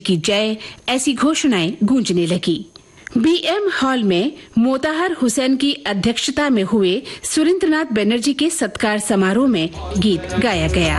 की जय, ऐसी घोषणाएं गूंजने लगी। BM हॉल में मोताहर हुसैन की अध्यक्षता में हुए सुरेंद्रनाथ बनर्जी के सत्कार समारोह में गीत गाया गया।